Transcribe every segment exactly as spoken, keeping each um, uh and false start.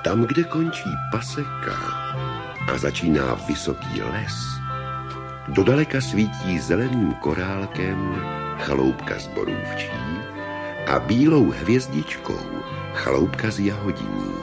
Tam, kde končí paseka a začíná vysoký les, dodaleka svítí zeleným korálkem chaloupka z borůvčí a bílou hvězdičkou chaloupka z jahodiní.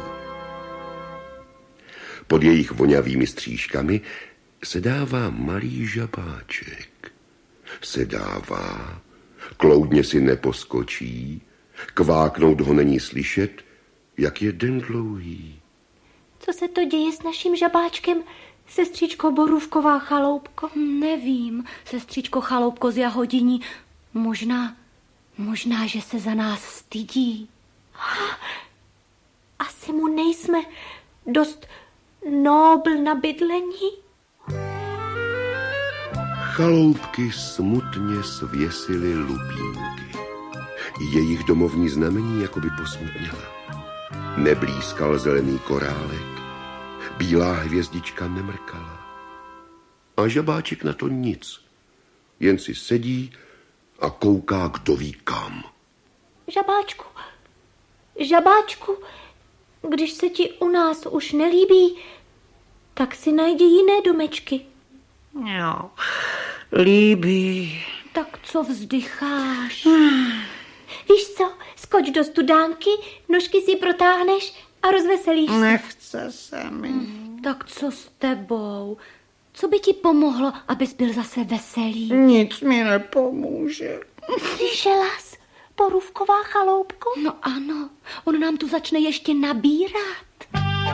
Pod jejich vonavými střížkami se dává malý žabáček. Sedává, kloudně si neposkočí, kváknout ho není slyšet, jak je den dlouhý. Co se to děje s naším žabáčkem, sestřičko Borůvková chaloupko? Nevím, sestřičko Chaloupko z jahodiní. Možná, možná, že se za nás stydí. Asi mu nejsme dost nobl na bydlení? Chaloupky smutně svěsily lupínky. Jejich domovní znamení jakoby posmutněla. Neblízkal zelený korálek, bílá hvězdička nemrkala. A žabáček na to nic, jen si sedí a kouká kdo ví kam. Žabáčku, žabáčku, když se ti u nás už nelíbí, tak si najdi jiné domečky. No, líbí. Tak co vzdycháš? Víš co, skoč do studánky, nožky si protáhneš a rozveselíš se. Nechce se mi. Hmm, tak co s tebou? Co by ti pomohlo, abys byl zase veselý? Nic mi nepomůže. Slyšela jsi, Borůvková chaloupko? No ano, on nám tu začne ještě nabírat.